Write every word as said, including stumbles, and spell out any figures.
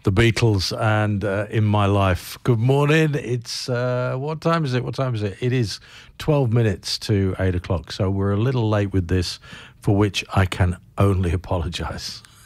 The Beatles and uh, In My Life. Good morning. It's, uh, what time is it? What time is it? It is twelve minutes to eight o'clock. So we're a little late with this, for which I can only apologise.